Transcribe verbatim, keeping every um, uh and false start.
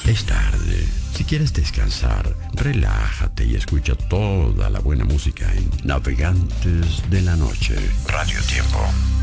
Es tarde. Si quieres descansar, relájate y escucha toda la buena música en Navegantes de la Noche. Radio Tiempo.